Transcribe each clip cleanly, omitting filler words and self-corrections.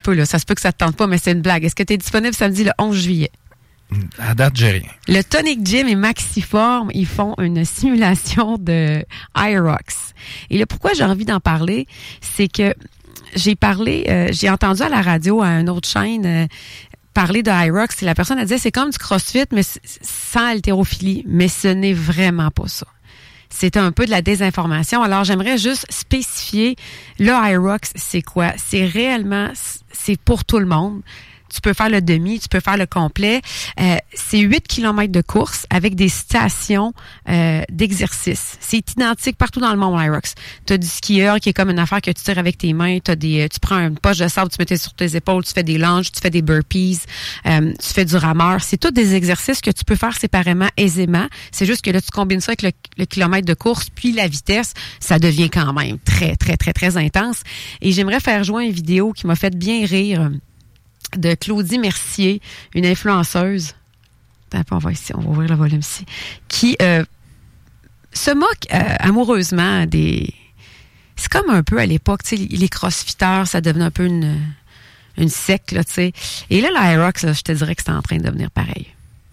peu, là. Ça se peut que ça te tente pas, mais c'est une blague. Est-ce que tu es disponible samedi le 11 juillet? À date, j'ai rien. Le Tonic Gym et Maxiform, ils font une simulation de Hyrox. Et là, pourquoi j'ai envie d'en parler, c'est que j'ai entendu à la radio, à une autre chaîne, parler de Hyrox. Et la personne, elle disait, c'est comme du CrossFit, mais sans haltérophilie. Mais ce n'est vraiment pas ça. C'est un peu de la désinformation. Alors, j'aimerais juste spécifier, le Hyrox, c'est quoi? C'est pour tout le monde. Tu peux faire le demi, tu peux faire le complet. C'est 8 km de course avec des stations d'exercice. C'est identique partout dans le monde, Hyrox. Tu as du skieur qui est comme une affaire que tu tires avec tes mains. Tu prends une poche de sable, tu mets sur tes épaules, tu fais des lunges, tu fais des burpees, tu fais du rameur. C'est tous des exercices que tu peux faire séparément, aisément. C'est juste que là, tu combines ça avec le kilomètre de course, puis la vitesse, ça devient quand même très, très, très, très intense. Et j'aimerais faire jouer une vidéo qui m'a fait bien rire de Claudie Mercier, une influenceuse. Attends, on va ouvrir le volume ici. Qui se moque amoureusement des... C'est comme un peu à l'époque, tu sais, les crossfitters, ça devenait un peu une secte, là, tu sais. Et là, la Hyrox, là, je te dirais que c'est en train de devenir pareil.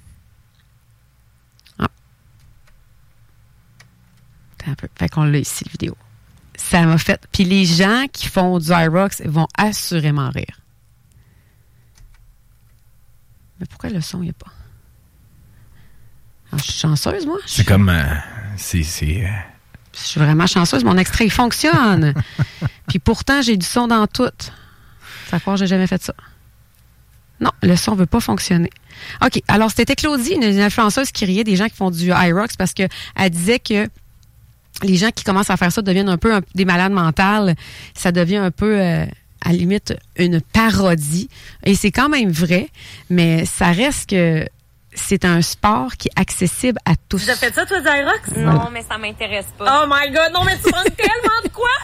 Ah. Attends un peu. Fait qu'on l'a ici, la vidéo. Ça m'a fait... Puis les gens qui font du Hyrox vont assurément rire. Mais pourquoi le son, il n'y a pas? Alors, je suis chanceuse, moi. C'est comme... Je suis vraiment chanceuse. Mon extrait, il fonctionne. Puis pourtant, j'ai du son dans tout. Ça croire que j'ai jamais fait ça. Non, le son ne veut pas fonctionner. OK. Alors, c'était Claudie, une influenceuse qui riait des gens qui font du Hyrox parce qu'elle disait que les gens qui commencent à faire ça deviennent un peu des malades mentales. Ça devient un peu... à la limite, une parodie. Et c'est quand même vrai, mais ça reste que c'est un sport qui est accessible à tous. Tu as fait ça, toi, du Hyrox? Non, mais ça m'intéresse pas. Oh my God, non, mais tu manques tellement de quoi?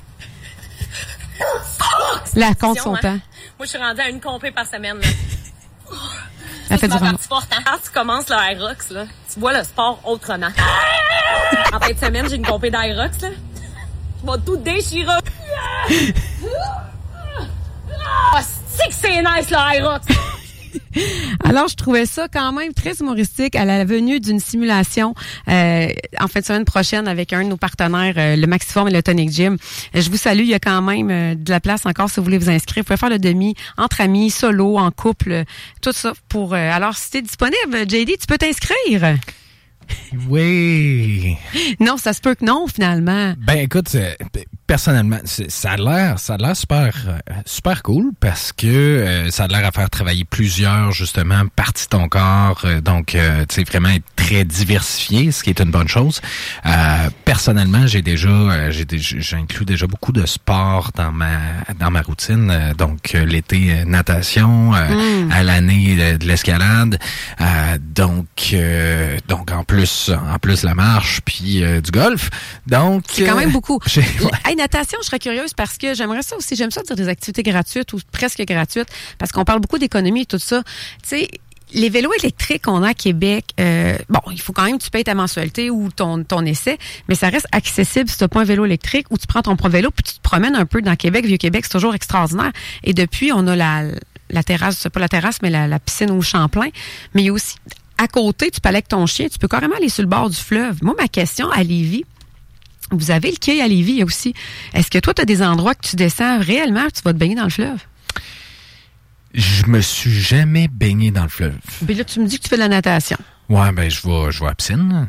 La compte son temps. Moi, je suis rendue à une compé par semaine, là. Ça fait du vraiment forte, hein? Quand tu commences le Hyrox, là, tu vois le sport autrement. En fin de semaine, j'ai une compé d'Hyrox, là. Je vais tout déchirer. Oh, c'est nice, le Hyrox! Alors, je trouvais ça quand même très humoristique à la venue d'une simulation en fin de semaine prochaine avec un de nos partenaires, le Maxiform et le Tonic Gym. Je vous salue. Il y a quand même de la place encore si vous voulez vous inscrire. Vous pouvez faire le demi entre amis, solo, en couple, tout ça. Alors, si t'es disponible, JD, tu peux t'inscrire. Oui. Non, ça se peut que non, finalement. Ben, écoute, personnellement, ça a l'air super cool parce que ça a l'air à faire travailler plusieurs, justement, parties de ton corps. Donc, tu sais, vraiment être très diversifié, ce qui est une bonne chose. Personnellement, j'inclus déjà beaucoup de sport dans ma routine. Donc, l'été, natation, à l'année, de l'escalade. Donc, en plus la marche puis du golf. Donc c'est quand même beaucoup. Ouais. Hey, natation, je serais curieuse parce que j'aimerais ça aussi. J'aime ça dire des activités gratuites ou presque gratuites parce qu'on parle beaucoup d'économie et tout ça. Tu sais, les vélos électriques qu'on a à Québec, il faut quand même que tu payes ta mensualité ou ton essai, mais ça reste accessible si tu n'as pas un vélo électrique ou tu prends ton vélo puis tu te promènes un peu dans Québec. Vieux-Québec, c'est toujours extraordinaire. Et depuis, on a la terrasse, c'est pas la terrasse, mais la piscine au Champlain. Mais il y a aussi... À côté, tu peux aller avec ton chien, tu peux carrément aller sur le bord du fleuve. Moi, ma question à Lévis, vous avez le quai à Lévis aussi. Est-ce que toi, tu as des endroits que tu descends réellement, tu vas te baigner dans le fleuve? Je me suis jamais baigné dans le fleuve. Puis là, tu me dis que tu fais de la natation. Ouais, ben je vais à la piscine.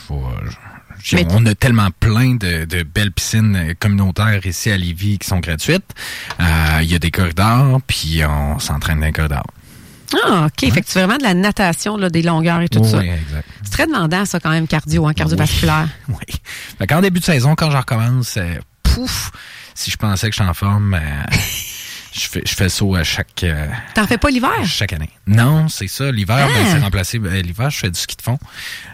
On a tellement plein de belles piscines communautaires ici à Lévis qui sont gratuites. Il y a des corridors, puis on s'entraîne dans les corridors. Ah, OK. Ouais. Fait que tu fais vraiment de la natation, là, des longueurs et tout ça. Oui, exact. C'est très demandant, ça, quand même, cardiovasculaire. Oui. Fait qu'en début de saison, quand je recommence, si je pensais que je suis en forme, je fais le saut à chaque... T'en fais pas l'hiver? Chaque année. Non, c'est ça. L'hiver, c'est remplacé. L'hiver, je fais du ski de fond.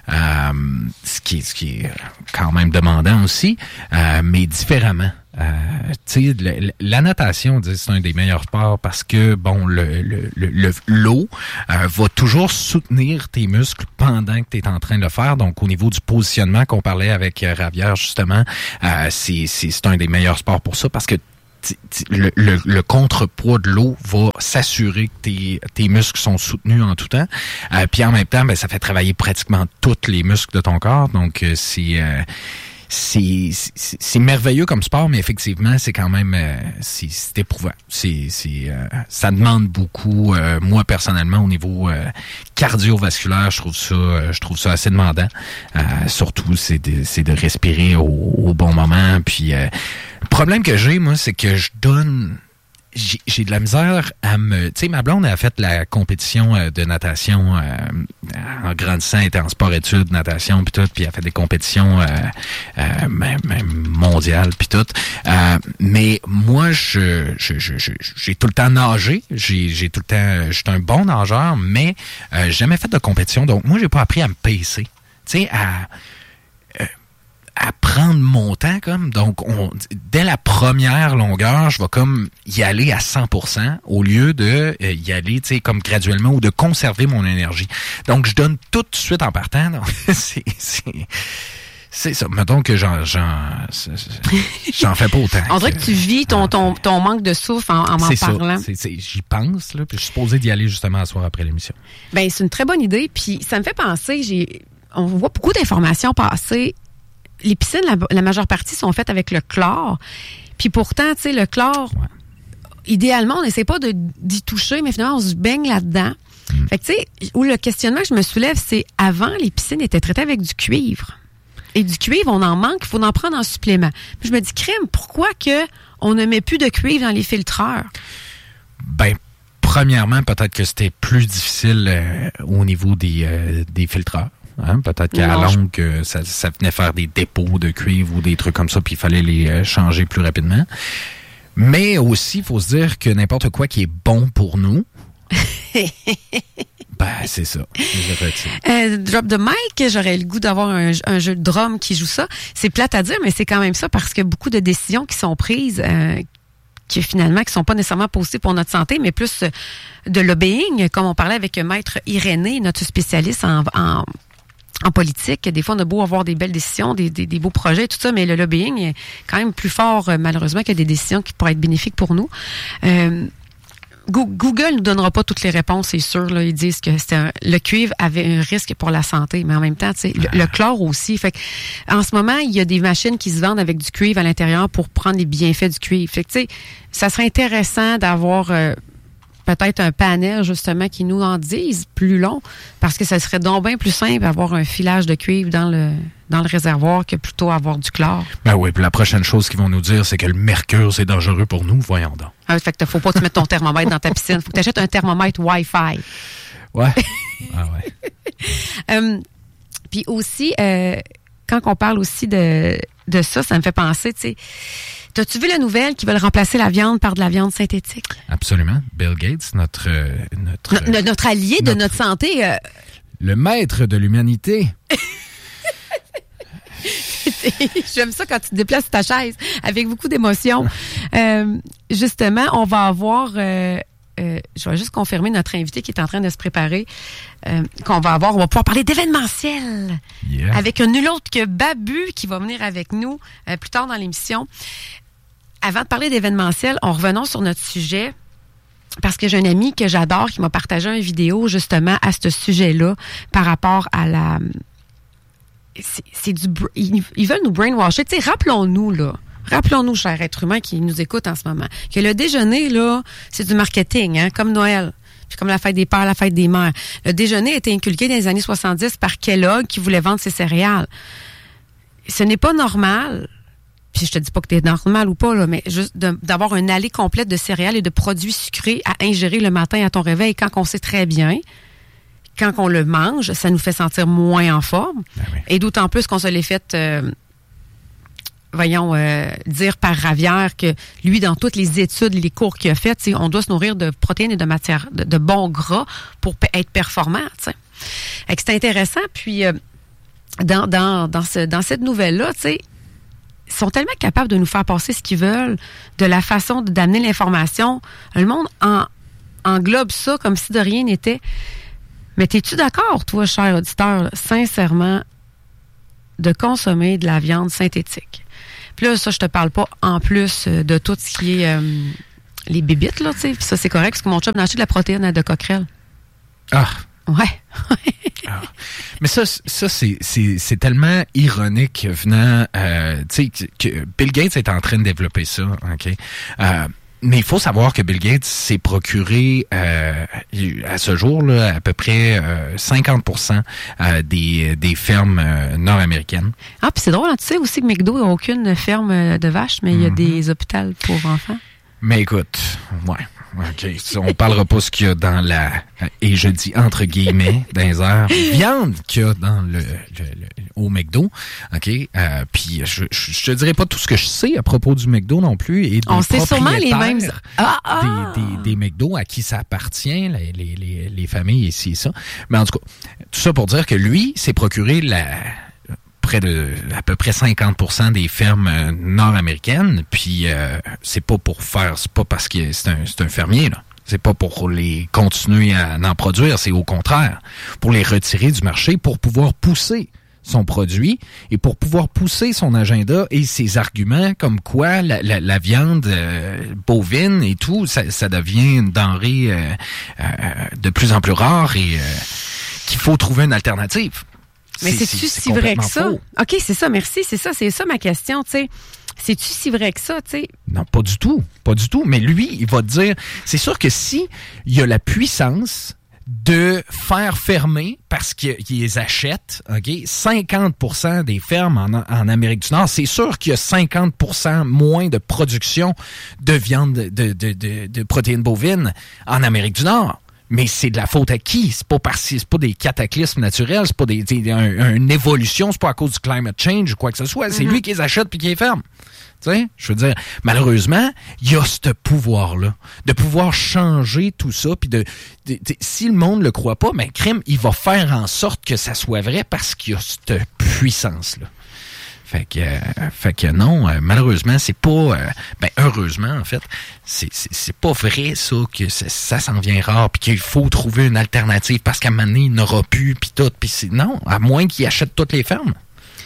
Ce qui est quand même demandant aussi, mais différemment. Tu sais, la natation, c'est un des meilleurs sports parce que, bon, l'eau va toujours soutenir tes muscles pendant que tu es en train de le faire. Donc, au niveau du positionnement qu'on parlait avec Ravière, justement, c'est un des meilleurs sports pour ça parce que le contrepoids de l'eau va s'assurer que tes muscles sont soutenus en tout temps. Puis en même temps, ça fait travailler pratiquement tous les muscles de ton corps. Donc, c'est merveilleux comme sport, mais effectivement, c'est quand même c'est éprouvant. Ça demande beaucoup. Moi, personnellement, au niveau cardiovasculaire, je trouve ça assez demandant. Surtout, c'est de respirer au bon moment. Puis, le problème que j'ai, moi, c'est que j'ai de la misère à me... Tu sais, ma blonde a fait la compétition de natation en grandissant, elle était en sport-études, natation, puis tout, puis elle a fait des compétitions même mondiales, puis tout. Mais moi, j'ai tout le temps nagé, j'ai tout le temps... J'étais un bon nageur, mais j'ai jamais fait de compétition, donc moi, j'ai pas appris à me pacer. Tu sais, à prendre mon temps, comme. Donc, dès la première longueur, je vais comme y aller à 100% au lieu de y aller, tu sais, comme graduellement ou de conserver mon énergie. Donc, je donne tout de suite en partant. Donc, c'est ça. Mettons que j'en fais pas autant. On dirait que tu vis ton manque de souffle en m'en parlant. J'y pense, là, puis je suis supposé d'y aller justement à soir après l'émission. Ben, c'est une très bonne idée, puis ça me fait penser, on voit beaucoup d'informations passer. Les piscines, la majeure partie sont faites avec le chlore. Puis pourtant, tu sais, le chlore, idéalement, on n'essaie pas d'y toucher, mais finalement, on se baigne là-dedans. Fait que, tu sais, où le questionnement que je me soulève, c'est avant, les piscines étaient traitées avec du cuivre. Et du cuivre, on en manque, il faut en prendre en supplément. Puis je me dis, crème, pourquoi que on ne met plus de cuivre dans les filtreurs? Ben, premièrement, peut-être que c'était plus difficile au niveau des filtreurs. Hein? Peut-être qu'à la longue, ça venait faire des dépôts de cuivre ou des trucs comme ça, puis il fallait les changer plus rapidement. Mais aussi, il faut se dire que n'importe quoi qui est bon pour nous, c'est ça. Drop the mic, j'aurais le goût d'avoir un jeu de drum qui joue ça. C'est plate à dire, mais c'est quand même ça parce que beaucoup de décisions qui sont prises... qui sont pas nécessairement posées pour notre santé, mais plus de lobbying, comme on parlait avec Maître Irénée, notre spécialiste en politique. Des fois, on a beau avoir des belles décisions, des beaux projets, tout ça, mais le lobbying est quand même plus fort, malheureusement, que des décisions qui pourraient être bénéfiques pour nous. Google nous donnera pas toutes les réponses, c'est sûr. Là, ils disent que le cuivre avait un risque pour la santé, mais en même temps, tu sais, le chlore aussi. Fait que, en ce moment, il y a des machines qui se vendent avec du cuivre à l'intérieur pour prendre les bienfaits du cuivre. Fait que, tu sais, ça serait intéressant d'avoir peut-être un panel, justement, qui nous en dise plus long, parce que ça serait donc bien plus simple d'avoir un filage de cuivre dans le réservoir que plutôt avoir du chlore. Ben oui, puis la prochaine chose qu'ils vont nous dire, c'est que le mercure, c'est dangereux pour nous. Voyons donc. Fait que faut pas te mettre ton thermomètre dans ta piscine. Faut que tu achètes un thermomètre Wi-Fi. Ouais. Ah ouais. Puis aussi, quand on parle aussi de ça, ça me fait penser, tu sais, t'as-tu vu la nouvelle qu'ils veulent remplacer la viande par de la viande synthétique? Absolument. Bill Gates, notre allié de notre santé. Le maître de l'humanité. J'aime ça quand tu te déplaces ta chaise avec beaucoup d'émotion. Justement, on va avoir... je vais juste confirmer notre invité qui est en train de se préparer. On va pouvoir parler d'événementiel. Yeah. Avec un nul autre que Babu qui va venir avec nous plus tard dans l'émission. Avant de parler d'événementiel, revenons sur notre sujet. Parce que j'ai un ami que j'adore qui m'a partagé une vidéo justement à ce sujet-là par rapport à la... Ils veulent nous brainwasher. Tu sais, rappelons-nous, chers êtres humains qui nous écoutent en ce moment, que le déjeuner, là, c'est du marketing, hein, comme Noël, puis comme la fête des pères, la fête des mères. Le déjeuner a été inculqué dans les années 70 par Kellogg qui voulait vendre ses céréales. Ce n'est pas normal, puis je te dis pas que t'es normal ou pas, là, mais juste d'avoir une allée complète de céréales et de produits sucrés à ingérer le matin à ton réveil quand on sait très bien. Quand on le mange, ça nous fait sentir moins en forme. Ben oui. Et d'autant plus qu'on se l'est fait, dire par Ravière que lui, dans toutes les études, les cours qu'il a fait, on doit se nourrir de protéines et de matières, de bons gras pour être performant. C'est intéressant. Puis, dans cette nouvelle-là, ils sont tellement capables de nous faire passer ce qu'ils veulent, de la façon d'amener l'information. Le monde englobe ça comme si de rien n'était. Mais t'es-tu d'accord, toi, cher auditeur, sincèrement, de consommer de la viande synthétique? Puis là, ça, je te parle pas en plus de tout ce qui est les bébites, là, tu sais. Puis ça, c'est correct, parce que mon chum a acheté de la protéine de coquerelle. Ah! Ouais. Ah. Mais ça c'est tellement ironique venant, tu sais, que Bill Gates est en train de développer ça, OK? Mais il faut savoir que Bill Gates s'est procuré à ce jour là, à peu près 50% des fermes nord-américaines. Ah, puis c'est drôle, hein, tu sais aussi que McDo n'a aucune ferme de vaches, mais il y a des hôpitaux pour enfants. Mais écoute, ouais. OK. On parlera pas ce qu'il y a dans et je dis entre guillemets, dans les airs, viande qu'il y a dans au McDo. OK. Puis je te dirai pas tout ce que je sais à propos du McDo non plus. Et on sait sûrement les mêmes. Des McDo à qui ça appartient, les familles ici et ça. Mais en tout cas, tout ça pour dire que lui s'est procuré à peu près 50% des fermes nord-américaines, puis c'est pas parce que c'est un fermier, là. C'est pas pour les continuer à en produire, c'est au contraire, pour les retirer du marché, pour pouvoir pousser son produit et pour pouvoir pousser son agenda et ses arguments comme quoi la viande bovine et tout, ça devient une denrée de plus en plus rare et qu'il faut trouver une alternative. Mais c'est-tu si vrai que ça? Faux. OK, c'est ça, merci, c'est ça ma question, tu sais. C'est-tu si vrai que ça, tu sais? Non, pas du tout, pas du tout. Mais lui, il va te dire, c'est sûr que si il y a la puissance de faire fermer, parce qu'ils les achètent, OK, 50% des fermes en Amérique du Nord, c'est sûr qu'il y a 50% moins de production de viande, de protéines bovines en Amérique du Nord. Mais c'est de la faute à qui? C'est pas des cataclysmes naturels, c'est pas une évolution, c'est pas à cause du climate change ou quoi que ce soit. C'est lui qui les achète puis qui les ferme. Tu sais, je veux dire, malheureusement, il y a ce pouvoir-là, de pouvoir changer tout ça, puis si le monde le croit pas, ben crime, il va faire en sorte que ça soit vrai parce qu'il y a cette puissance-là. Fait que non, malheureusement, c'est pas... heureusement, en fait, c'est pas vrai, ça, que ça s'en vient rare, puis qu'il faut trouver une alternative, parce qu'à un moment donné, il n'aura plus, puis tout, puis non, à moins qu'il achète toutes les fermes.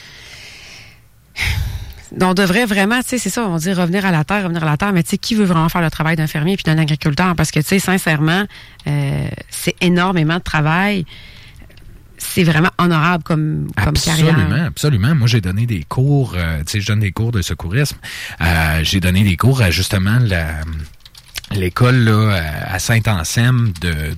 On devrait vraiment, tu sais, c'est ça, on dit revenir à la terre, mais tu sais, qui veut vraiment faire le travail d'un fermier puis d'un agriculteur? Parce que, tu sais, sincèrement, c'est énormément de travail. C'est vraiment honorable comme carrière. Absolument. Moi, j'ai donné des cours, tu sais, je donne des cours de secourisme. J'ai donné des cours à justement l'école là à Saint-Anselme de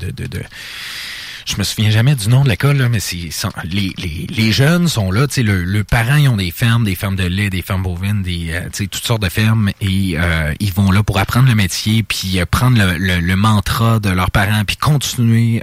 je me souviens jamais du nom de l'école, là, mais les jeunes sont là, tu sais, le parents, ils ont des fermes de lait, des fermes bovines, tu sais, toutes sortes de fermes, et ils vont là pour apprendre le métier, puis prendre le mantra de leurs parents, puis continuer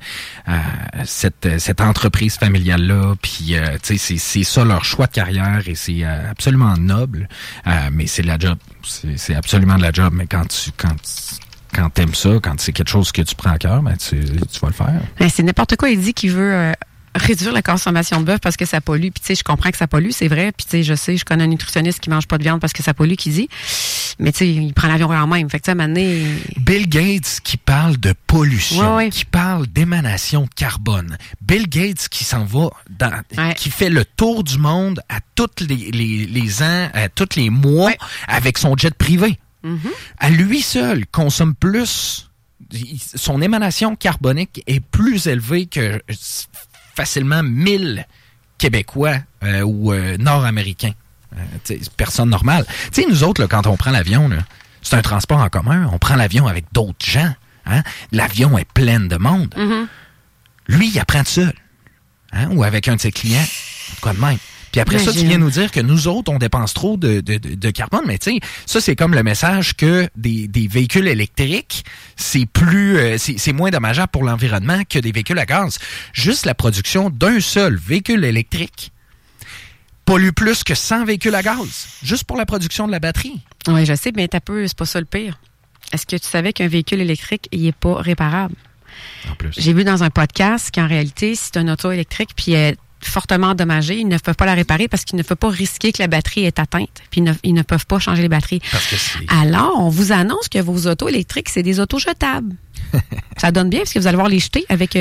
cette entreprise familiale-là, puis tu sais, c'est ça leur choix de carrière, et c'est absolument noble, mais c'est de la job, c'est absolument de la job, mais quand t'aimes ça, quand c'est quelque chose que tu prends à cœur, ben tu vas le faire. Ben, c'est n'importe quoi. Il dit qu'il veut réduire la consommation de bœuf parce que ça pollue. Puis tu sais, je comprends que ça pollue, c'est vrai. Puis tu sais, je connais un nutritionniste qui mange pas de viande parce que ça pollue, qui dit. Mais tu sais, il prend l'avion quand même. Fait que tu sais, à un moment donné... Bill Gates qui parle de pollution, qui parle d'émanation de carbone. Bill Gates qui s'en va qui fait le tour du monde à tous les ans, à tous les mois avec son jet privé. Mm-hmm. À lui seul, consomme plus, son émanation carbonique est plus élevée que facilement 1000 Québécois ou Nord-Américains. Personne normale. Tu sais, nous autres, là, quand on prend l'avion, là, c'est un transport en commun, on prend l'avion avec d'autres gens. Hein? L'avion est plein de monde. Mm-hmm. Lui, il apprend tout seul. Hein? Ou avec un de ses clients. Quoi de même. Puis après ça, tu viens nous dire que nous autres, on dépense trop de carbone. Mais tu sais, ça, c'est comme le message que des véhicules électriques, c'est moins dommageable pour l'environnement que des véhicules à gaz. Juste la production d'un seul véhicule électrique pollue plus que 100 véhicules à gaz. Juste pour la production de la batterie. Oui, je sais, mais c'est pas ça le pire. Est-ce que tu savais qu'un véhicule électrique, il est pas réparable? En plus. J'ai vu dans un podcast qu'en réalité, c'est un auto électrique, puis fortement endommagée, ils ne peuvent pas la réparer parce qu'ils ne peuvent pas risquer que la batterie est atteinte. Puis ils ne peuvent pas changer les batteries. Alors, on vous annonce que vos autos électriques, c'est des autos jetables. Ça donne bien parce que vous allez voir les jeter avec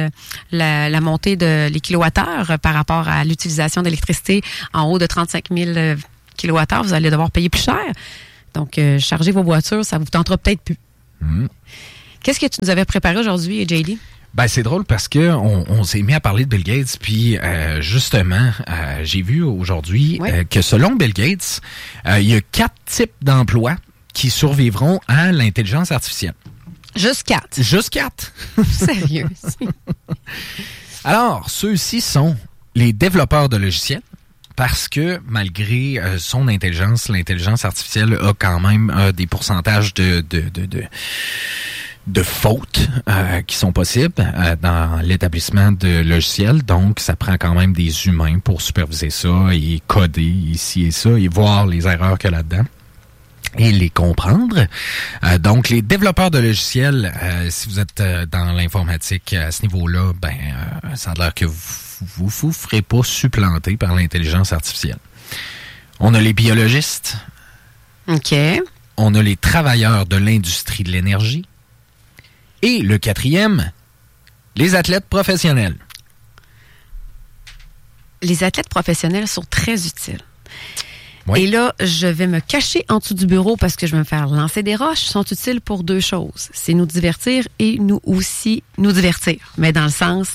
la montée de les kilowattheures par rapport à l'utilisation d'électricité en haut de 35 000 kWh, vous allez devoir payer plus cher. Donc, chargez vos voitures, ça vous tentera peut-être plus. Qu'est-ce que tu nous avais préparé aujourd'hui, JD? Ben, c'est drôle parce que on s'est mis à parler de Bill Gates, puis justement, j'ai vu aujourd'hui que selon Bill Gates, il y a 4 types d'emplois qui survivront à l'intelligence artificielle. Juste 4? Juste 4. Sérieux? Alors, ceux-ci sont les développeurs de logiciels, parce que malgré son intelligence, l'intelligence artificielle a quand même des pourcentages de fautes qui sont possibles dans l'établissement de logiciels. Donc, ça prend quand même des humains pour superviser ça et coder ici et ça et voir les erreurs qu'il y a là-dedans et les comprendre. Donc, les développeurs de logiciels, si vous êtes dans l'informatique à ce niveau-là, ça a l'air que vous ferez pas supplanter par l'intelligence artificielle. On a les biologistes. OK. On a les travailleurs de l'industrie de l'énergie. Et le 4e, les athlètes professionnels. Les athlètes professionnels sont très utiles. Oui. Et là, je vais me cacher en dessous du bureau parce que je vais me faire lancer des roches. Ils sont utiles pour 2 choses. C'est nous divertir et nous aussi nous divertir. Mais dans le sens,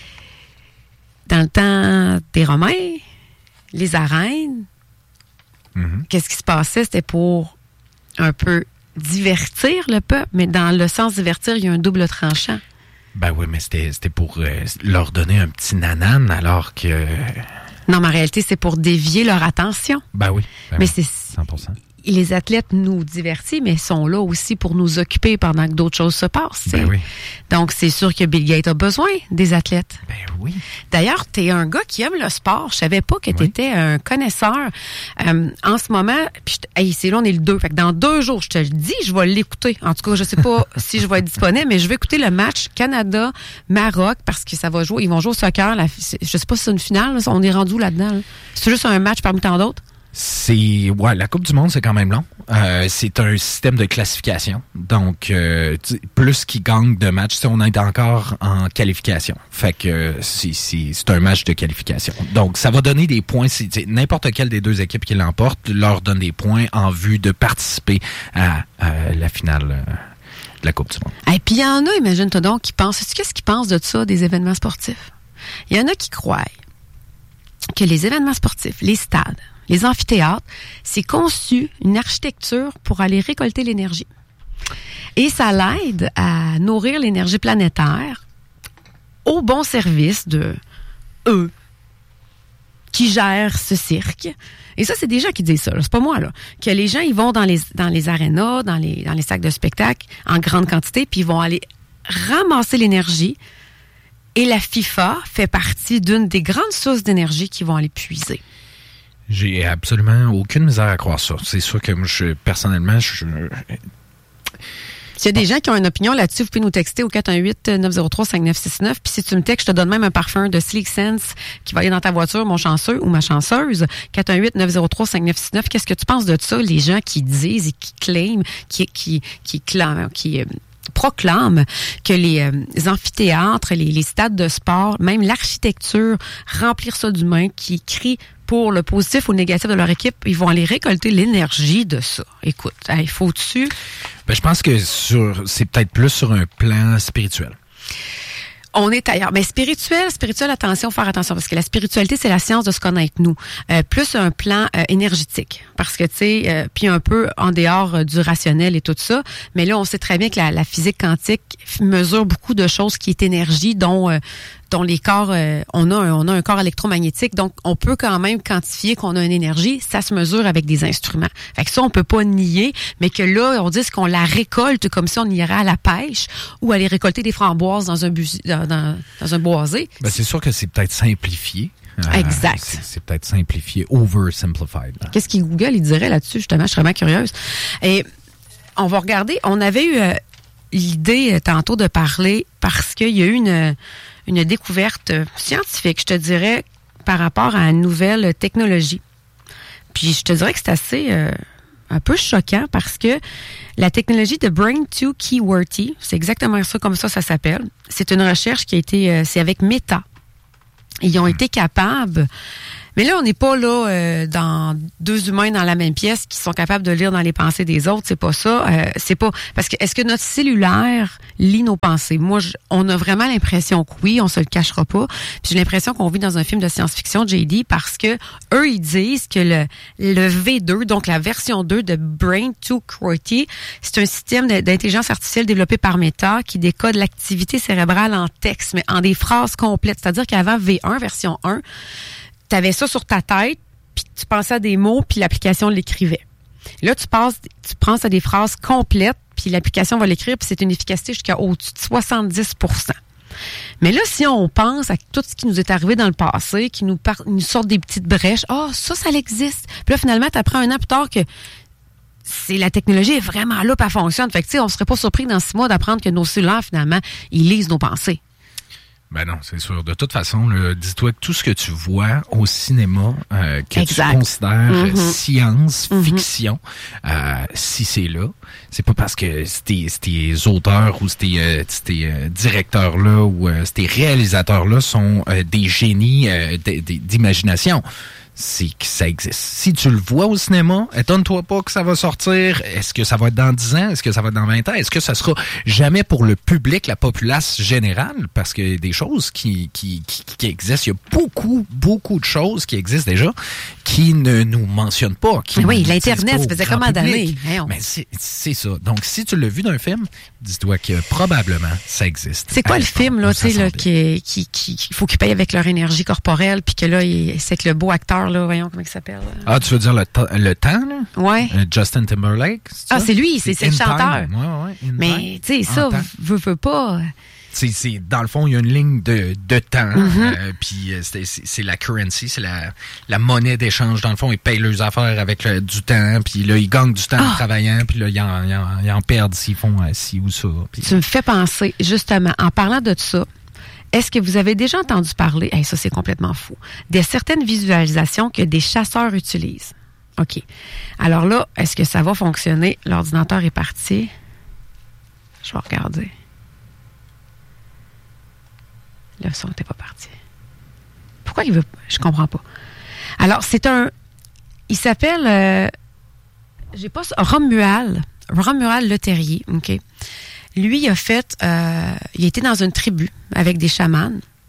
dans le temps des Romains, les arènes, qu'est-ce qui se passait? C'était pour un peu divertir le peuple, mais dans le sens divertir, il y a un double tranchant. Ben oui, mais c'était pour leur donner un petit nanan alors que... Non, mais en réalité, c'est pour dévier leur attention. Ben oui. Mais oui, c'est 100%. Les athlètes nous divertissent, mais sont là aussi pour nous occuper pendant que d'autres choses se passent. Ben oui. Donc, c'est sûr que Bill Gates a besoin des athlètes. Ben oui. D'ailleurs, tu es un gars qui aime le sport. Je savais pas que tu étais un connaisseur. En ce moment, puis c'est là, on est le 2. Fait que dans 2 jours, je te le dis, je vais l'écouter. En tout cas, je sais pas si je vais être disponible, mais je vais écouter le match Canada-Maroc parce que ça va jouer. Ils vont jouer au soccer. Je sais pas si c'est une finale. Là, on est rendu là-dedans. Là. C'est juste un match parmi tant d'autres. La Coupe du Monde, c'est quand même long. C'est un système de classification. Donc, plus qu'ils gagnent de matchs, on est encore en qualification. Fait que c'est un match de qualification. Donc, ça va donner des points. N'importe quelle des 2 équipes qui l'emportent leur donne des points en vue de participer à la finale de la Coupe du Monde. Et puis, il y en a, imagine-toi donc, qui pensent... Sais-tu qu'est-ce qu'ils pensent de ça, des événements sportifs? Il y en a qui croient que les événements sportifs, les stades, les amphithéâtres, c'est conçu une architecture pour aller récolter l'énergie. Et ça l'aide à nourrir l'énergie planétaire au bon service de eux qui gèrent ce cirque. Et ça, c'est des gens qui disent ça, là. C'est pas moi, là. Que les gens, ils vont dans les arénas, dans les sacs de spectacle en grande quantité, puis ils vont aller ramasser l'énergie. Et la FIFA fait partie d'une des grandes sources d'énergie qu'ils vont aller puiser. J'ai absolument aucune misère à croire ça. C'est sûr que moi, personnellement, S'il y a des gens qui ont une opinion là-dessus, vous pouvez nous texter au 418-903-5969. Puis si tu me textes, je te donne même un parfum de Sleek Sense qui va aller dans ta voiture, mon chanceux ou ma chanceuse. 418-903-5969. Qu'est-ce que tu penses de ça, les gens qui disent et qui claiment, qui proclament que les amphithéâtres, les stades de sport, même l'architecture, remplir ça d'humains qui crient pour le positif ou le négatif de leur équipe, ils vont aller récolter l'énergie de ça. Écoute, il faut-tu... je pense que c'est peut-être plus sur un plan spirituel. On est ailleurs. Mais spirituel, attention, faire attention, parce que la spiritualité, c'est la science de se connaître, nous. Plus un plan énergétique. Parce que, tu sais, puis un peu en dehors du rationnel et tout ça. Mais là, on sait très bien que la physique quantique mesure beaucoup de choses qui est énergie, dont les corps, on a un corps électromagnétique, donc on peut quand même quantifier qu'on a une énergie, ça se mesure avec des instruments. Fait que ça, on peut pas nier, mais que là, on dit qu'on la récolte comme si on irait à la pêche ou aller récolter des framboises dans un boisé. C'est sûr que c'est peut-être simplifié. Exact. C'est peut-être simplifié, oversimplified. Là. Qu'est-ce qu'il Google, il dirait là-dessus, justement? Je serais bien curieuse. Et on va regarder, on avait eu l'idée tantôt de parler parce qu'il y a eu une découverte scientifique, je te dirais, par rapport à une nouvelle technologie. Puis je te dirais que c'est assez un peu choquant parce que la technologie de Brain2 QWERTY, c'est exactement ça, comme ça s'appelle. C'est une recherche qui a été, c'est avec Meta. Ils ont été capables Mais là, on n'est pas là dans deux humains dans la même pièce qui sont capables de lire dans les pensées des autres. C'est pas ça. C'est pas parce que est-ce que notre cellulaire lit nos pensées? Moi, on a vraiment l'impression que oui, on se le cachera pas. Puis j'ai l'impression qu'on vit dans un film de science-fiction, JD, parce que eux, ils disent que le V2, donc la version 2 de Brain 2 Qwerty, c'est un système d'intelligence artificielle développé par Meta qui décode l'activité cérébrale en texte, mais en des phrases complètes. C'est-à-dire qu'avant V1, version 1, tu avais ça sur ta tête, puis tu pensais à des mots, puis l'application l'écrivait. Là, tu penses à des phrases complètes, puis l'application va l'écrire, puis c'est une efficacité jusqu'à au-dessus de 70 %. Mais là, si on pense à tout ce qui nous est arrivé dans le passé, qui nous sort des petites brèches, ça existe. Puis là, finalement, tu apprends un an plus tard que la technologie est vraiment là, puis elle fonctionne. Fait que, tu sais, on serait pas surpris dans 6 mois d'apprendre que nos cellulaires, finalement, ils lisent nos pensées. Ben non, c'est sûr. De toute façon, dis-toi que tout ce que tu vois au cinéma, que tu considères science-fiction, si c'est là, c'est pas parce que ces auteurs ou ces directeurs-là ou ces réalisateurs-là sont des génies d'imagination. C'est que ça existe. Si tu le vois au cinéma, étonne-toi pas que ça va sortir. Est-ce que ça va être dans 10 ans? Est-ce que ça va être dans 20 ans? Est-ce que ça sera jamais pour le public, la populace générale? Parce qu'il y a des choses qui existent. Il y a beaucoup de choses qui existent déjà qui ne nous mentionnent pas. Oui, l'Internet, ça faisait combien d'années? Mais c'est ça. Donc, si tu l'as vu dans un film, dis-toi que probablement ça existe. C'est quoi le film, là, tu sais, là, qui faut qu'ils payent avec leur énergie corporelle, puis que là, c'est que le beau acteur, là, voyons comment il s'appelle. Ah, tu veux dire le temps, là? Ouais. Justin Timberlake? C'est lui, c'est le chanteur. Ouais, mais, tu sais, ça, veut pas. C'est dans le fond, il y a une ligne de temps, puis c'est la currency, c'est la monnaie d'échange. Dans le fond, ils payent leurs affaires avec du temps, puis là, ils gagnent du temps en travaillant, puis là, ils en perdent s'ils font ci ou ça. Pis... Tu me fais penser, justement, en parlant de ça, est-ce que vous avez déjà entendu parler, ça c'est complètement fou, de certaines visualisations que des chasseurs utilisent? OK. Alors là, est-ce que ça va fonctionner? L'ordinateur est parti. Je vais regarder. Le son n'était pas parti. Pourquoi il veut... Je comprends pas. Alors, il s'appelle... Romuald Leterrier, OK? Lui, il a été dans une tribu avec des chamans.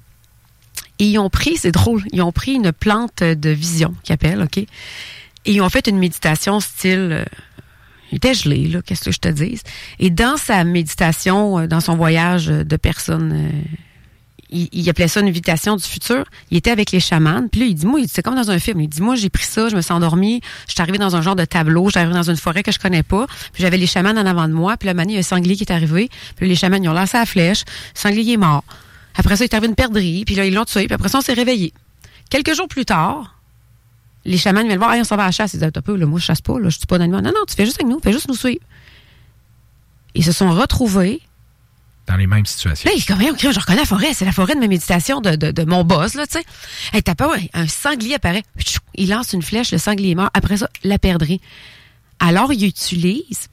Et ils ont pris, c'est drôle, ils ont pris une plante de vision, qu'ils appellent, OK? Et ils ont fait une méditation style... il était gelé, là, qu'est-ce que je te dise? Et dans sa méditation, dans son voyage de personnes... Il appelait ça une invitation du futur. Il était avec les chamans. Puis là, il dit, c'est comme dans un film. Il dit, moi, j'ai pris ça, je me suis endormi, je suis arrivé dans un genre de tableau, je suis arrivé dans une forêt que je connais pas. Puis j'avais les chamans en avant de moi. Puis là, il y a un sanglier qui est arrivé. Puis là, les chamans, ils ont lancé la flèche. Le sanglier est mort. Après ça, il est arrivé une perdrix. Puis là, ils l'ont tué. Puis après ça, on s'est réveillé. Quelques jours plus tard, les chamans viennent le voir. On s'en va à la chasse. Ils disent, un peu, là, moi, je chasse pas, là, je tue pas d'animaux. Non, tu fais juste avec nous. Fais juste nous suivre. Ils se sont retrouvés dans les mêmes situations. Là, il est comme, je reconnais la forêt. C'est la forêt de ma méditation de mon boss, là, tu sais. T'as pas, un sanglier apparaît. Il lance une flèche, le sanglier est mort. Après ça, la perdrix. Alors, il utilise,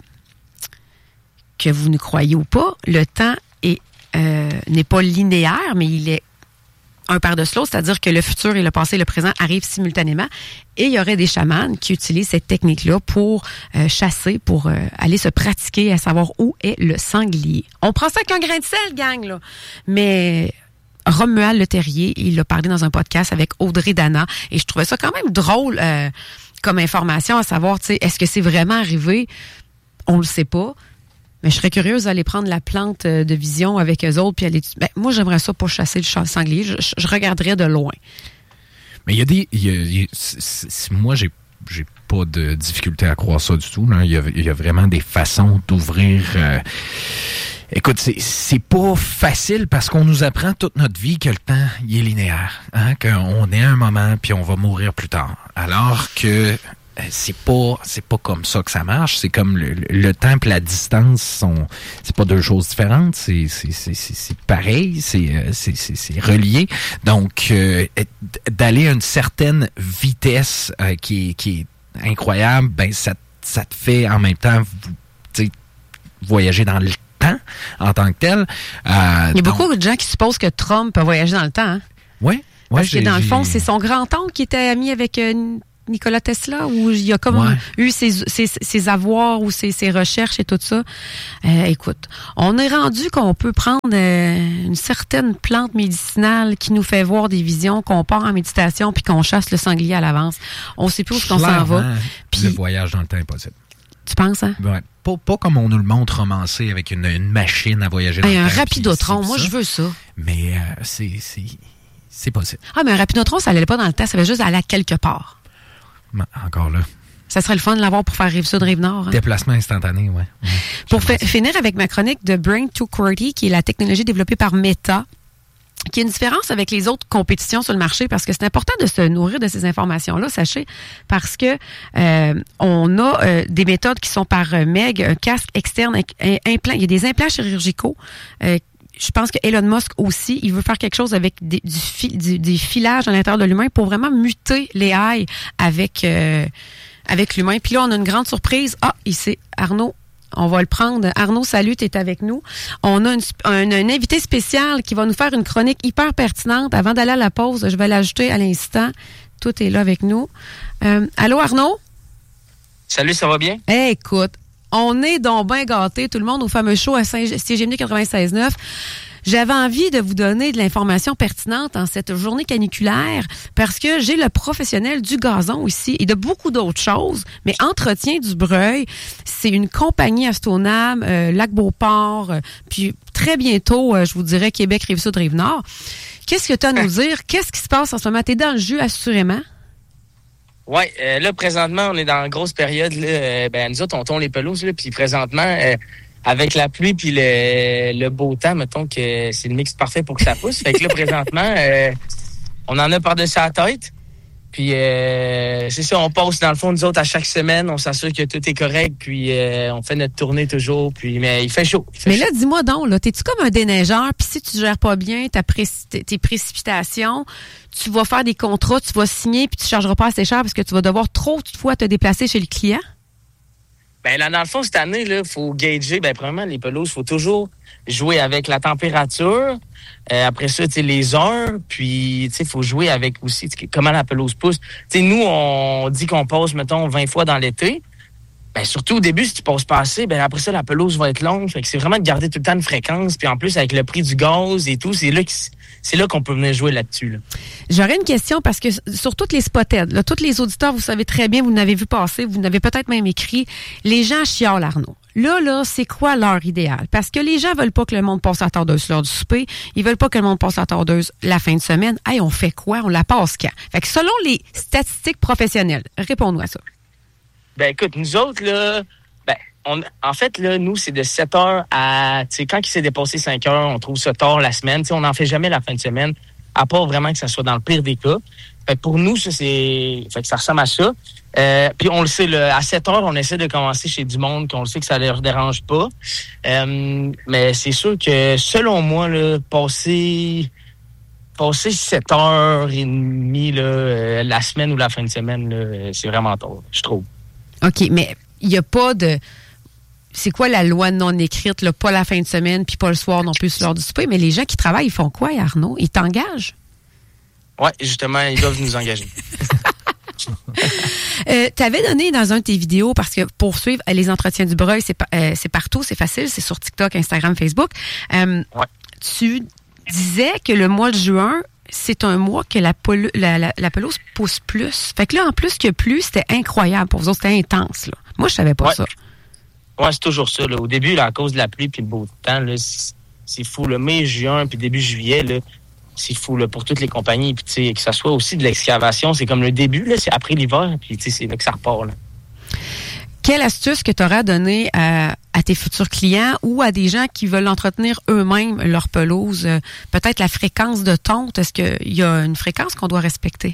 que vous ne croyez ou pas, le temps n'est pas linéaire, mais il est un par-dessus l'autre, c'est-à-dire que le futur et le passé et le présent arrivent simultanément. Et il y aurait des chamans qui utilisent cette technique-là pour chasser, pour aller se pratiquer à savoir où est le sanglier. On prend ça avec un grain de sel, gang, là. Mais Romuald Leterrier, il a parlé dans un podcast avec Audrey Dana, et je trouvais ça quand même drôle comme information, à savoir, tu sais, est-ce que c'est vraiment arrivé? On le sait pas. Mais je serais curieuse d'aller prendre la plante de vision avec eux autres puis aller. Moi, j'aimerais ça pour chasser le sanglier. Je regarderais de loin. Mais il y a moi, j'ai pas de difficulté à croire ça du tout. Là. Il y a vraiment des façons d'ouvrir. Écoute, c'est pas facile parce qu'on nous apprend toute notre vie que le temps il est linéaire, hein, qu'on est à un moment puis on va mourir plus tard. Alors que c'est pas comme ça que ça marche. C'est comme le temps et la distance c'est pas deux choses différentes. C'est pareil. C'est relié. Donc, d'aller à une certaine vitesse qui est incroyable, ben ça te fait en même temps voyager dans le temps en tant que tel. Il y a beaucoup de gens qui supposent que Trump a voyagé dans le temps. Hein? Oui. Parce que dans le fond, c'est son grand-oncle qui était ami avec Nikola Tesla, où il y a comme eu ses avoirs ou ses recherches et tout ça. Écoute, on est rendu qu'on peut prendre une certaine plante médicinale qui nous fait voir des visions, qu'on part en méditation puis qu'on chasse le sanglier à l'avance. On sait plus où on s'en va. Puis le voyage dans le temps est possible. Tu penses, hein? Ouais. Pas comme on nous le montre romancé avec une machine à voyager dans le temps. Un rapidotron, moi je veux ça. Mais c'est possible. Ah, mais un rapidotron, ça n'allait pas dans le temps, ça va juste aller à quelque part. Encore là. Ça serait le fun de l'avoir pour faire Rive-Sud, Rive-Nord. Hein? Déplacement instantané, oui. Pour finir avec ma chronique de Brain to QWERTY, qui est la technologie développée par Meta, qui a une différence avec les autres compétitions sur le marché, parce que c'est important de se nourrir de ces informations-là, sachez, parce que on a des méthodes qui sont par MEG, un casque externe, implant. Il y a des implants chirurgicaux. Je pense que Elon Musk aussi, il veut faire quelque chose avec des filages à l'intérieur de l'humain pour vraiment muter les AI avec l'humain. Puis là, on a une grande surprise. Ah, ici, Arnaud. On va le prendre. Arnaud, salut, tu es avec nous. On a un invité spécial qui va nous faire une chronique hyper pertinente. Avant d'aller à la pause, je vais l'ajouter à l'instant. Tout est là avec nous. Allô, Arnaud? Salut, ça va bien? Hey, écoute, on est donc bien gâtés, tout le monde, au fameux show à CGMD 96.9. J'avais envie de vous donner de l'information pertinente en cette journée caniculaire parce que j'ai le professionnel du gazon ici et de beaucoup d'autres choses. Mais Entretien du Breuil, c'est une compagnie à Stoneham, Lac-Beauport, puis très bientôt, je vous dirais Québec, Rive-Sud, Rive-Nord. Qu'est-ce que tu as à nous dire? Qu'est-ce qui se passe en ce moment? Tu es dans le jus, assurément. Oui, là, présentement, on est dans une grosse période. Là, nous autres, on tourne les pelouses, là, puis présentement... avec la pluie puis le beau temps, mettons que c'est le mix parfait pour que ça pousse. Fait que là, présentement, on en a par-dessus la tête. Puis c'est ça, on passe dans le fond, nous autres, à chaque semaine, on s'assure que tout est correct, puis on fait notre tournée toujours. Puis mais il fait chaud. Là, dis-moi donc, là, t'es-tu comme un déneigeur, puis si tu gères pas bien tes précipitations, tu vas faire des contrats, tu vas signer, puis tu chargeras pas assez cher parce que tu vas devoir trop de fois te déplacer chez le client? Ben là, dans le fond, cette année, là, faut gager. Premièrement, les pelouses, faut toujours jouer avec la température. Après ça, tu sais, les heures. Puis, tu sais, faut jouer avec aussi comment la pelouse pousse. Tu sais, nous, on dit qu'on passe, mettons, 20 fois dans l'été. Surtout au début, si tu passes pas assez, après ça, la pelouse va être longue. Fait que c'est vraiment de garder tout le temps une fréquence. Puis en plus, avec le prix du gaz et tout, c'est là qu'on peut venir jouer là-dessus. Là. J'aurais une question parce que sur toutes les spotheads, là, tous les auditeurs, vous savez très bien, vous n'avez vu passer, vous n'avez peut-être même écrit, les gens chiolent, Arnaud. Là, c'est quoi leur idéal? Parce que les gens veulent pas que le monde passe à la tordeuse l'heure du souper. Ils veulent pas que le monde passe à la tordeuse la fin de semaine. Hey, on fait quoi? On la passe quand? Fait que selon les statistiques professionnelles, réponds-nous à ça. Écoute, nous autres, là, en fait, là, nous, c'est de 7 heures à... Tu sais, quand il s'est dépassé 5 heures, on trouve ça tard la semaine. Tu sais, on n'en fait jamais la fin de semaine, à part vraiment que ça soit dans le pire des cas. Fait que pour nous, ça, fait que ça ressemble à ça. Puis on le sait, là, à 7 heures, on essaie de commencer chez du monde, qu'on le sait que ça ne leur dérange pas. Mais c'est sûr que, selon moi, là, passer 7h30 là, la semaine ou la fin de semaine, là, c'est vraiment tard, je trouve. OK, mais il n'y a pas de... C'est quoi la loi non écrite, là? Pas la fin de semaine, puis pas le soir non plus sur l'heure du souper, mais les gens qui travaillent, ils font quoi, Arnaud? Ils t'engagent? Oui, justement, ils doivent nous engager. Tu avais donné dans un de tes vidéos, parce que pour suivre les entretiens du Breuil, c'est partout, c'est facile, c'est sur TikTok, Instagram, Facebook. Tu disais que le mois de juin, c'est un mois que la pelouse pousse plus. Fait que là, en plus qu'il y a plus, c'était incroyable. Pour vous autres, c'était intense. Là. Moi, je savais pas ça. Oui, c'est toujours ça. Là. Au début, là, à cause de la pluie et le beau temps, là, c'est fou. Le mai, juin, puis début juillet, là, c'est fou là, pour toutes les compagnies. Puis que ça soit aussi de l'excavation, c'est comme le début, là, c'est après l'hiver, puis c'est là que ça repart. Là. Quelle astuce que tu aurais à donner à tes futurs clients ou à des gens qui veulent entretenir eux-mêmes leur pelouse? Peut-être la fréquence de tonte. Est-ce qu'il y a une fréquence qu'on doit respecter?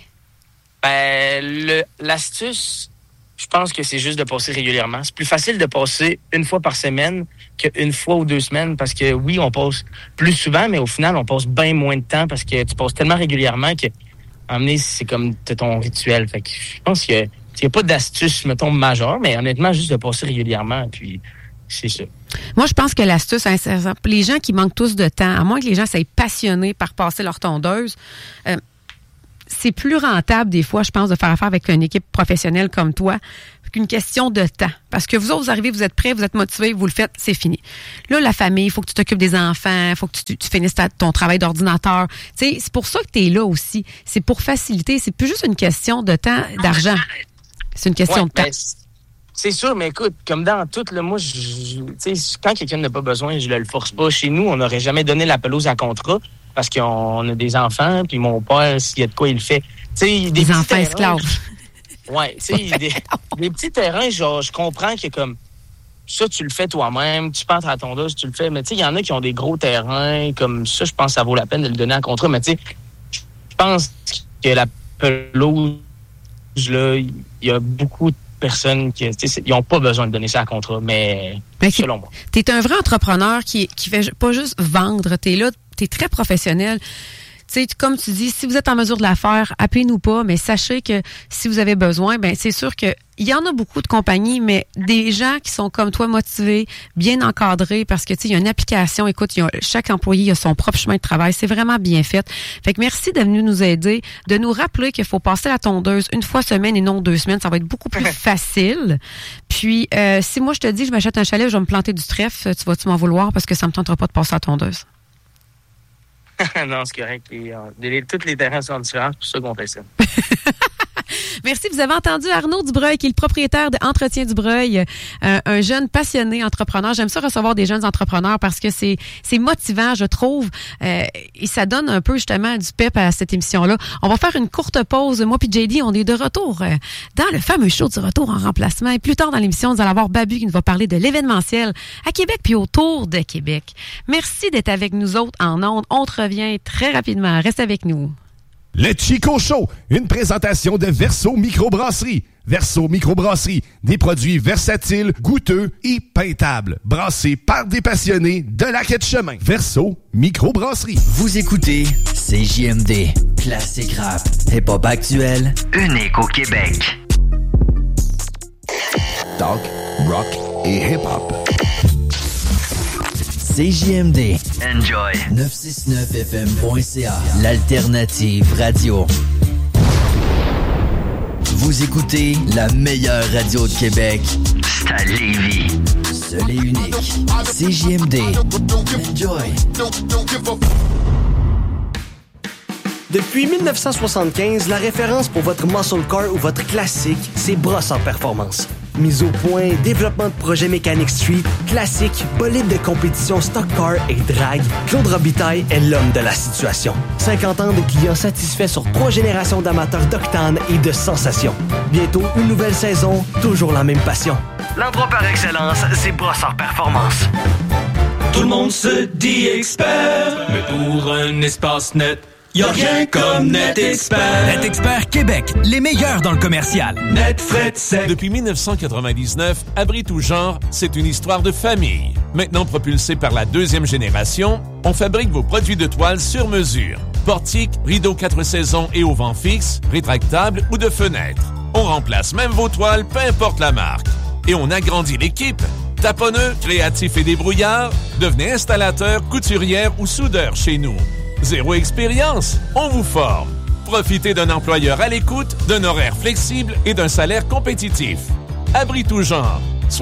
L'astuce, je pense que c'est juste de passer régulièrement. C'est plus facile de passer une fois par semaine qu'une fois ou 2 semaines parce que oui, on passe plus souvent, mais au final, on passe bien moins de temps parce que tu passes tellement régulièrement que à un moment donné, c'est comme ton rituel. Fait que je pense qu'il n'y a pas d'astuce, mettons, majeure, mais honnêtement, juste de passer régulièrement, puis c'est ça. Moi, je pense que l'astuce, les gens qui manquent tous de temps, à moins que les gens soient passionnés par passer leur tondeuse, c'est plus rentable des fois, je pense, de faire affaire avec une équipe professionnelle comme toi qu'une question de temps. Parce que vous autres, vous arrivez, vous êtes prêts, vous êtes motivés, vous le faites, c'est fini. Là, la famille, il faut que tu t'occupes des enfants, il faut que tu finisses ton travail d'ordinateur. Tu sais, c'est pour ça que tu es là aussi. C'est pour faciliter. C'est plus juste une question de temps, d'argent. C'est une question de temps. C'est sûr, mais écoute, comme dans tout, là, moi, quand quelqu'un n'a pas besoin, je le force pas. Chez nous, on n'aurait jamais donné la pelouse à contrat parce qu'on a des enfants, puis mon père, s'il y a de quoi, il le fait. Des enfants esclaves. Ouais, tu sais, des petits terrains, genre, je comprends que comme ça, tu le fais toi-même, tu pentes à ton dos, tu le fais, mais tu sais, il y en a qui ont des gros terrains, comme ça, je pense que ça vaut la peine de le donner en contrat, mais tu sais, je pense que la pelouse, là, il y a beaucoup de personnes qui ils n'ont pas besoin de donner ça en contrat, mais selon moi. Tu es un vrai entrepreneur qui fait pas juste vendre, tu es là, tu es très professionnel. Tu sais, comme tu dis, si vous êtes en mesure de la faire, appelez-nous pas, mais sachez que si vous avez besoin, ben c'est sûr que il y en a beaucoup de compagnies, mais des gens qui sont comme toi motivés, bien encadrés, parce que tu sais, il y a une application, écoute, chaque employé a son propre chemin de travail, c'est vraiment bien fait. Fait que merci de venir nous aider, de nous rappeler qu'il faut passer la tondeuse une fois semaine et non 2 semaines, ça va être beaucoup plus facile. Puis si moi je te dis que je m'achète un chalet, je vais me planter du trèfle, tu vas-tu m'en vouloir parce que ça me tentera pas de passer la tondeuse? Non, c'est correct. Tous les terrains sont différents, c'est pour ça qu'on fait ça. Merci. Vous avez entendu Arnaud Dubreuil, qui est le propriétaire d'Entretien Dubreuil, un jeune passionné entrepreneur. J'aime ça recevoir des jeunes entrepreneurs parce que c'est motivant, je trouve, et ça donne un peu justement du pep à cette émission-là. On va faire une courte pause. Moi puis JD, on est de retour dans le fameux show du retour en remplacement. Et plus tard dans l'émission, vous allez avoir Babu qui nous va parler de l'événementiel à Québec puis autour de Québec. Merci d'être avec nous autres en ondes. On te revient très rapidement. Reste avec nous. Le Chico Show, une présentation de Verso Microbrasserie. Verso Microbrasserie, des produits versatiles, goûteux et peintables. Brassés par des passionnés de la quête chemin. Verso Microbrasserie. Vous écoutez CJMD, classique rap, hip-hop actuel, unique au Québec. Talk, rock et hip-hop. CJMD. Enjoy. 969fm.ca. L'alternative radio. Vous écoutez la meilleure radio de Québec. C'est à Lévis. Seul et unique. CJMD. Enjoy. Depuis 1975, la référence pour votre muscle car ou votre classique, c'est Brossard Performance. Mise au point, développement de projets mécaniques street, classique, bolide de compétition stock car et drag, Claude Robitaille est l'homme de la situation. 50 ans de clients satisfaits sur 3 générations d'amateurs d'octane et de sensations. Bientôt, une nouvelle saison, toujours la même passion. L'endroit par excellence, c'est Brossard Performance. Tout le monde se dit expert, mais pour un espace net, y'a rien comme NetExpert. NetExpert Québec, les meilleurs dans le commercial. Net frais de sec. Depuis 1999, Abri tout genre, c'est une histoire de famille. Maintenant propulsé par la 2e génération, on fabrique vos produits de toile sur mesure. Portiques, rideaux 4 saisons et auvents fixes, rétractables ou de fenêtres. On remplace même vos toiles, peu importe la marque. Et on agrandit l'équipe. Taponneux, créatifs et débrouillards, devenez installateur, couturière ou soudeur chez nous. 0 expérience, on vous forme. Profitez d'un employeur à l'écoute, d'un horaire flexible et d'un salaire compétitif. Abri tout genre,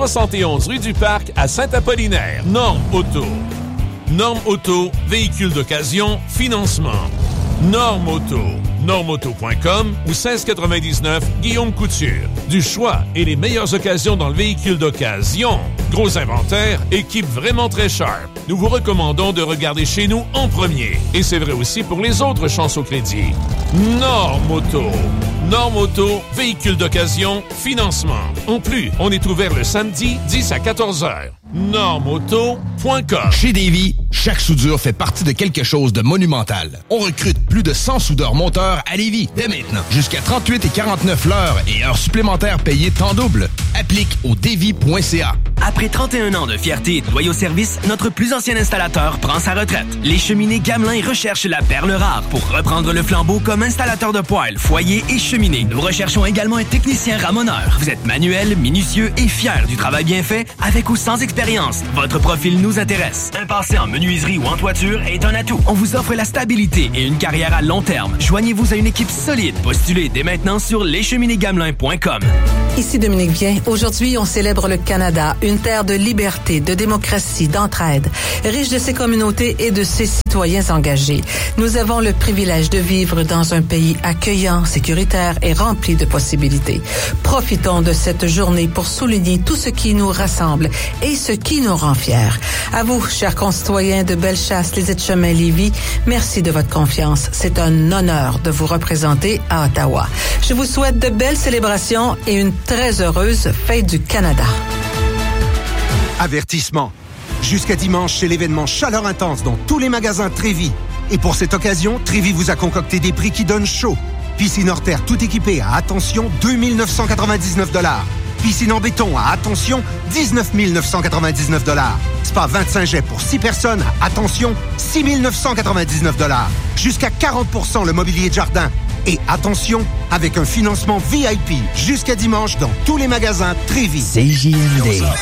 71 rue du Parc à Saint-Apollinaire. Norme Auto. Norme Auto, véhicule d'occasion, financement. Norme Auto. Normeauto.com ou 1699 Guillaume Couture. Du choix et les meilleures occasions dans le véhicule d'occasion. Gros inventaire, équipe vraiment très sharp. Nous vous recommandons de regarder chez nous en premier. Et c'est vrai aussi pour les autres chances au crédit. Norme Auto. Norme Auto, véhicule d'occasion, financement. En plus, on est ouvert le samedi 10 à 14h. Normeauto.com. Chez Davy, chaque soudure fait partie de quelque chose de monumental. On recrute plus de 100 soudeurs monteurs à Lévis dès maintenant. Jusqu'à 38 et 49 l'heure et heures supplémentaires payées temps double. Applique au davy.ca. Après 31 ans de fierté et de loyaux services, notre plus ancien installateur prend sa retraite. Les cheminées Gamelin recherchent la perle rare pour reprendre le flambeau comme installateur de poêles, foyers et cheminées. Nous recherchons également un technicien ramoneur. Vous êtes manuel, minutieux et fier du travail bien fait, avec ou sans expérience. Votre profil nous intéresse. Un passé en menuiserie menuiserie ou en toiture est un atout. On vous offre la stabilité et une carrière à long terme. Joignez-vous à une équipe solide. Postulez dès maintenant sur lescheminegamelin.com. Ici Dominique Vien. Aujourd'hui, on célèbre le Canada, une terre de liberté, de démocratie, d'entraide, riche de ses communautés et de ses citoyens engagés. Nous avons le privilège de vivre dans un pays accueillant, sécuritaire et rempli de possibilités. Profitons de cette journée pour souligner tout ce qui nous rassemble et ce qui nous rend fiers. À vous, chers concitoyens de Bellechasse, les Chemin-Lévis, merci de votre confiance. C'est un honneur de vous représenter à Ottawa. Je vous souhaite de belles célébrations et une très heureuse Fête du Canada. Avertissement. Jusqu'à dimanche, c'est l'événement Chaleur Intense dans tous les magasins Trévis. Et pour cette occasion, Trévis vous a concocté des prix qui donnent chaud. Piscine hors terre tout équipée à, attention, 2 999 $. Piscine en béton à, attention, 19 999 $. Spa 25 jets pour 6 personnes à, attention, 6 999 $. Jusqu'à 40% le mobilier de jardin. Et attention, avec un financement VIP jusqu'à dimanche dans tous les magasins Trévis. CJMD.